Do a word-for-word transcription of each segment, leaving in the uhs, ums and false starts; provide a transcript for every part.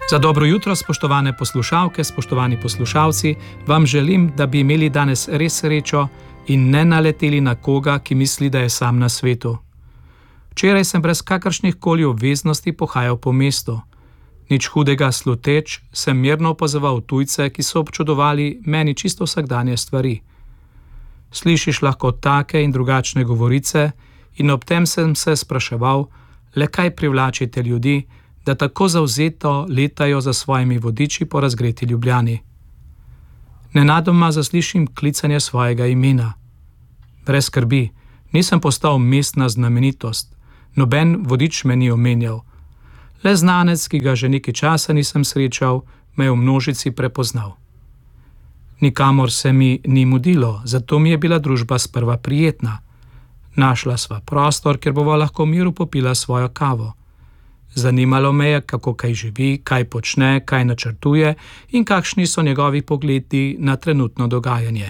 Za dobro jutro, spoštovane poslušalke, spoštovani poslušalci, vam želim, da bi imeli danes res srečo in ne naleteli na koga, ki misli, da je sam na svetu. Včeraj sem brez kakršnih koli obveznosti pohajal po mestu. Nič hudega sluteč, sem mirno opazoval tujce, ki so občudovali meni čisto vsakdanje stvari. Slišiš lahko take in drugačne govorice in ob tem sem se spraševal, le kaj privlači te ljudi, da tako zavzeto letajo za svojimi vodiči po razgreti Ljubljani. Nenadoma zaslišim klicanje svojega imena. Brez skrbi, nisem postal mestna znamenitost, noben vodič me ni omenjal. Le znanec, ki ga že nekaj časa nisem srečal, me je v množici prepoznal. Nikamor se mi ni mudilo, zato mi je bila družba sprva prijetna. Našla sva prostor, kjer bova lahko v miru popila svojo kavo. Zanimalo me je, kako kaj živi, kaj počne, kaj načrtuje in kakšni so njegovi pogledi na trenutno dogajanje.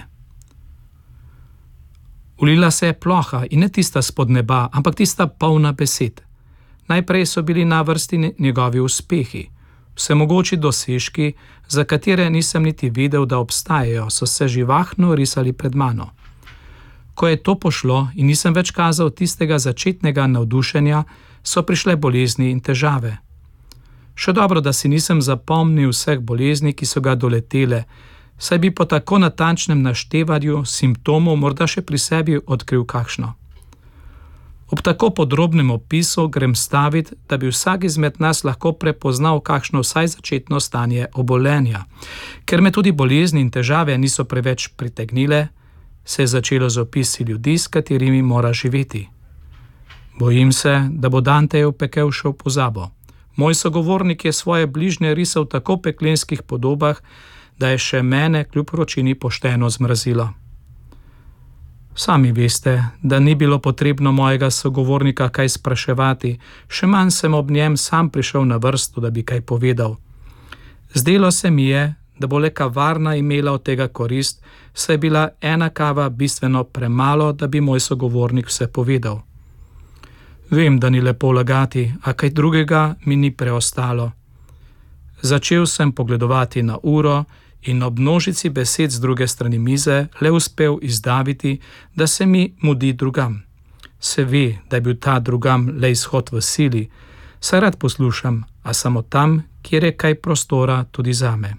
Ulila se je ploha in ne tista spod neba, ampak tista polna besed. Najprej so bili na vrsti njegovi uspehi. Vsemogoči dosežki, za katere nisem niti vedel, da obstajajo, so se živahno risali pred mano. Ko je to pošlo in nisem več kazal tistega začetnega navdušenja, so prišle bolezni in težave. Še dobro, da si nisem zapomnil vseh bolezni, ki so ga doletele, saj bi po tako natančnem naštevanju simptomov morda še pri sebi odkril kakšno. Ob tako podrobnem opisu grem staviti, da bi vsak izmed nas lahko prepoznal kakšno vsaj začetno stanje obolenja. Ker me tudi bolezni in težave niso preveč pritegnile, se je začelo z opisi ljudi, s katerimi mora živeti. Bojim se, da bo Dantejev pekel šel v pozabo. Moj sogovornik je svoje bližnje risal v tako peklenskih podobah, da je še mene kljub vročini pošteno zmrazilo. Sami veste, da ni bilo potrebno mojega sogovornika kaj spraševati, še manj sem ob njem sam prišel na vrsto, da bi kaj povedal. Zdelo se mi je, da bo le kavarna imela od tega korist, saj je bila ena kava bistveno premalo, da bi moj sogovornik vse povedal. Vem, da ni lepo lagati, a kaj drugega mi ni preostalo. Začel sem pogledovati na uro in ob množici besed z druge strani mize le uspel izdaviti, da se mi mudi drugam. Se ve, da je bil ta drugam le izhod v sili, saj rad poslušam, a samo tam, kjer je kaj prostora tudi zame.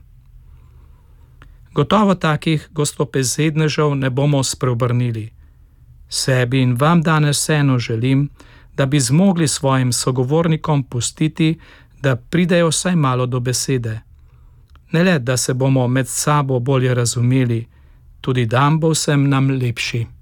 Gotovo takih gostobesednežev ne bomo spreobrnili. Sebi in vam danes vseeno želim, da bi zmogli svojim sogovornikom pustiti, da pridejo vsaj malo do besede. Ne le, da se bomo med sabo bolje razumeli, tudi dan bo vsem nam lepši.